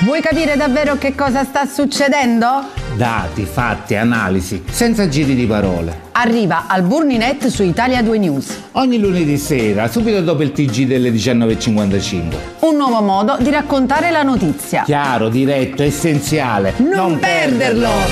Vuoi capire davvero che cosa sta succedendo? Dati, fatti, analisi, senza giri di parole. Arriva al Burninet su Italia 2 News. Ogni lunedì sera, subito dopo il TG delle 19:55. Un nuovo modo di raccontare la notizia. Chiaro, diretto, essenziale. Non perderlo!